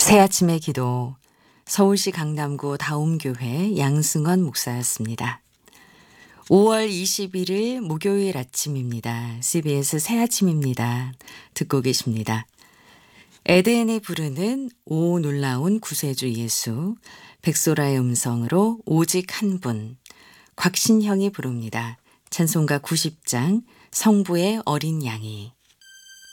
새아침의 기도, 서울시 강남구 다움교회 양승원 목사였습니다. 5월 21일 목요일 아침입니다. CBS 새아침입니다. 듣고 계십니다. 에덴이 부르는 오 놀라운 구세주 예수, 백소라의 음성으로 오직 한 분, 곽신형이 부릅니다. 찬송가 90장 성부의 어린 양이.